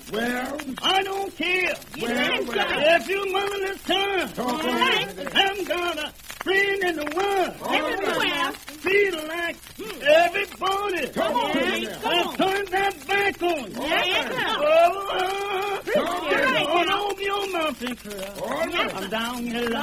Well, I don't care. Well. If you motherless son, I'm gonna friend in the world. Well, Feel like everybody Come on. has turned their back on you. yeah. On over your mountain, All right. I'm down here.